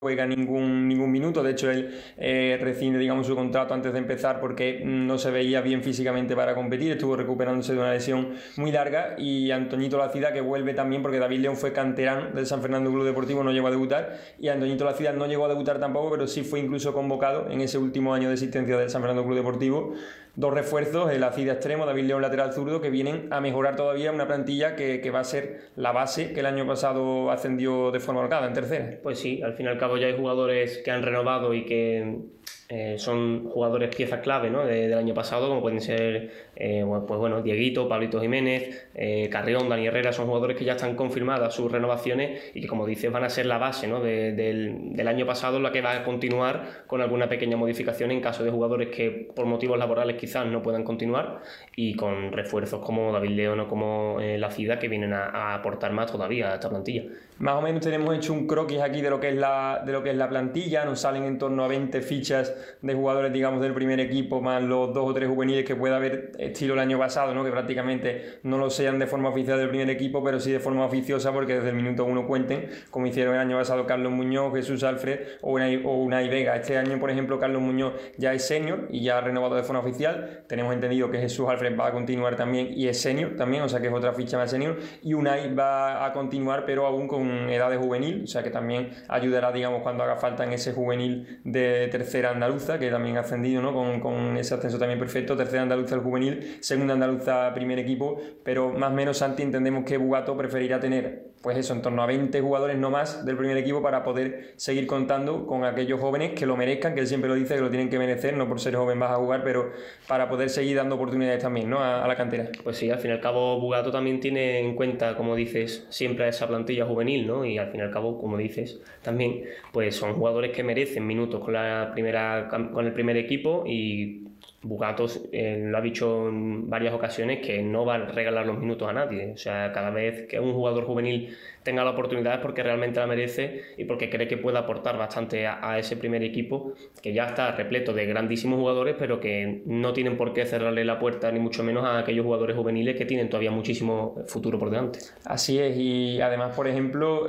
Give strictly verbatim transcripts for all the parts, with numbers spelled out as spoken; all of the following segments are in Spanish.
juega ningún, ningún minuto. De hecho, él eh, rescinde, digamos, su contrato antes de empezar porque no se veía bien físicamente para competir, estuvo recuperándose de una lesión muy larga. Y Antoñito Lacida, que vuelve también porque David León fue canterano del San Fernando Club Deportivo, no llegó a debutar, y Antoñito Lacida no llegó a debutar tampoco, pero sí fue incluso convocado en ese último año de existencia del San Fernando Club Deportivo. Dos refuerzos, el Lacida extremo, David León lateral zurdo, que vienen a mejorar todavía una plantilla que, que va a ser la base que el año pasado ascendió de forma holgada en tercera. Pues sí, al fin y al cabo ya hay jugadores que han renovado y que eh, son jugadores piezas clave, ¿no? de, del año pasado, como pueden ser eh, pues bueno, Dieguito, Pablito Jiménez, eh, Carrión, Dani Herrera. Son jugadores que ya están confirmadas sus renovaciones y que, como dices, van a ser la base, ¿no? de, del, del año pasado, la que va a continuar con alguna pequeña modificación en caso de jugadores que por motivos laborales quizás no puedan continuar, y con refuerzos como David León o como eh, Lacida, que vienen a, a aportar más todavía a esta plantilla. Más o menos tenemos hecho un croquis aquí de lo que es la, de lo que es la plantilla. Nos salen en torno a veinte fichas de jugadores, digamos, del primer equipo, más los dos o tres juveniles que pueda haber estilo el año pasado, ¿no? Que prácticamente no lo sean de forma oficial del primer equipo, pero sí de forma oficiosa, porque desde el minuto uno cuenten, como hicieron el año pasado Carlos Muñoz, Jesús Alfred o Unai, o Unai Vega. Este año, por ejemplo, Carlos Muñoz ya es senior y ya ha renovado de forma oficial. Tenemos entendido que Jesús Alfred va a continuar también y es senior también, o sea que es otra ficha más senior. Y Unai va a continuar, pero aún con edad de juvenil, o sea que también ayudará, digamos, cuando haga falta en ese juvenil de tercera andaluza, que también ha ascendido, ¿no? Con, con ese ascenso también perfecto. Tercera andaluza el juvenil, segunda andaluza primer equipo, pero más o menos, Santi, entendemos que Bugato preferirá tener, pues eso, en torno a veinte jugadores no más del primer equipo para poder seguir contando con aquellos jóvenes que lo merezcan, que él siempre lo dice, que lo tienen que merecer, no por ser joven vas a jugar, pero para poder seguir dando oportunidades también, ¿no? a, a la cantera. Pues sí, al fin y al cabo Bugato también tiene en cuenta, como dices, siempre a esa plantilla juvenil, ¿no? Y al fin y al cabo, como dices, también pues son jugadores que merecen minutos con la primera con el primer equipo. Y Bugato eh, lo ha dicho en varias ocasiones, que no va a regalar los minutos a nadie. O sea, cada vez que un jugador juvenil tenga la oportunidad es porque realmente la merece y porque cree que puede aportar bastante a, a ese primer equipo, que ya está repleto de grandísimos jugadores, pero que no tienen por qué cerrarle la puerta, ni mucho menos a aquellos jugadores juveniles que tienen todavía muchísimo futuro por delante. Así es, y además, por ejemplo,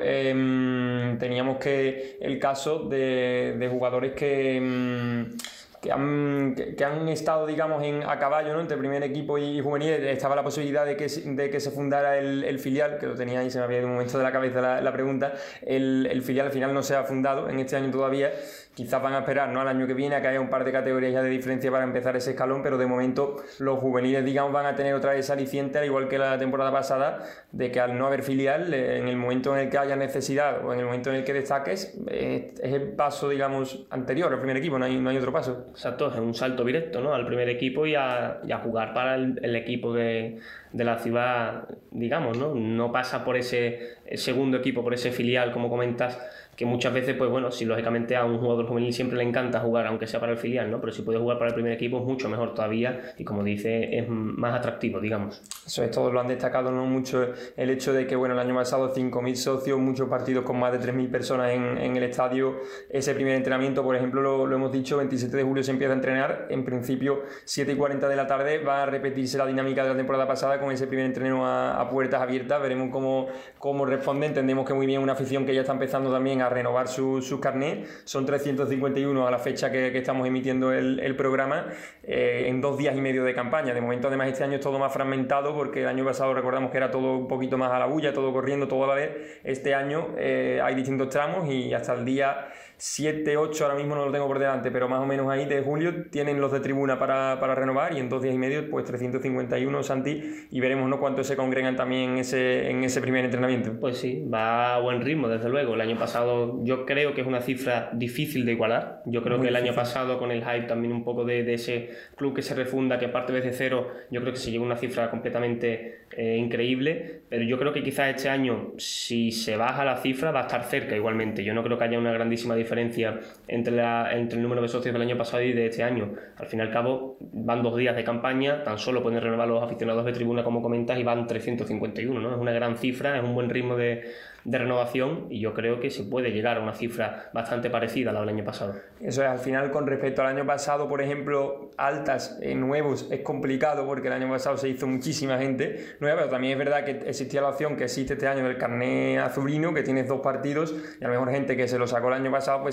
eh, teníamos que el caso de, de jugadores que... Eh, Que han, que, que han estado, digamos, en, a caballo, ¿no? Entre primer equipo y, y juvenil. Estaba la posibilidad de que, de que se fundara el, el filial, que lo tenía ahí, se me había ido un momento de la cabeza la, la pregunta. El, el filial al final no se ha fundado en este año todavía. Quizás van a esperar, ¿no?, al año que viene a que haya un par de categorías ya de diferencia para empezar ese escalón, pero de momento los juveniles, digamos, van a tener otra vez esa aliciente, al igual que la temporada pasada, de que al no haber filial, en el momento en el que haya necesidad o en el momento en el que destaques, es el paso, digamos, anterior al primer equipo, no hay, no hay otro paso. Exacto, es un salto directo, ¿no?, al primer equipo y a, y a jugar para el, el equipo de, de la ciudad, digamos, ¿no? No pasa por ese segundo equipo, por ese filial, como comentas, que muchas veces, pues bueno, si lógicamente a un jugador juvenil siempre le encanta jugar, aunque sea para el filial, ¿no? Pero si puede jugar para el primer equipo es mucho mejor todavía y, como dice, es más atractivo, digamos. Eso es, todos lo han destacado, ¿no?, mucho el hecho de que, bueno, el año pasado cinco mil socios, muchos partidos con más de tres mil personas en, en el estadio. Ese primer entrenamiento, por ejemplo, lo, lo hemos dicho, veintisiete de julio se empieza a entrenar, en principio siete y cuarenta de la tarde va a repetirse la dinámica de la temporada pasada con ese primer entreno a, a puertas abiertas. Veremos cómo, cómo responde. Entendemos que muy bien, una afición que ya está empezando también a renovar sus su carnets. Son trescientos cincuenta y uno a la fecha que, que estamos emitiendo el, el programa, eh, en dos días y medio de campaña. De momento, además, este año es todo más fragmentado, porque el año pasado recordamos que era todo un poquito más a la bulla, todo corriendo, todo a la vez. Este año eh, hay distintos tramos y hasta el día siete, ocho, ahora mismo no lo tengo por delante, pero más o menos ahí de julio tienen los de tribuna para, para renovar, y en dos días y medio pues trescientos cincuenta y uno, Santi, y veremos, ¿no?, cuántos se congregan también en ese, en ese primer entrenamiento. Pues sí, va a buen ritmo, desde luego. El año pasado yo creo que es una cifra difícil de igualar. Yo creo Muy que el difícil. Año pasado, con el hype también un poco de, de ese club que se refunda, que parte desde cero, yo creo que se llegó a una cifra completamente eh, increíble, pero yo creo que quizás este año, si se baja la cifra, va a estar cerca igualmente. Yo no creo que haya una grandísima diferencia entre, la, entre el número de socios del año pasado y de este año. Al fin y al cabo van dos días de campaña, tan solo pueden renovar los aficionados de tribuna, como comentas, y van trescientos cincuenta y uno, ¿no? Es una gran cifra, es un buen ritmo de, de renovación y yo creo que se puede llegar a una cifra bastante parecida a la del año pasado. Eso es, al final con respecto al año pasado, por ejemplo, altas eh, nuevos es complicado porque el año pasado se hizo muchísima gente nueva, pero también es verdad que existía la opción que existe este año del carné azulino, que tienes dos partidos y a lo mejor gente que se lo sacó el año pasado pues